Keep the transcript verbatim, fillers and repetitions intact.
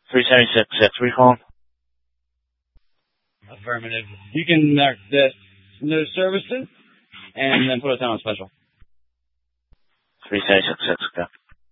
three seventy-six, that's three calling. Affirmative. You can mark this no services and then put us down on special. three seventy-six, that's okay.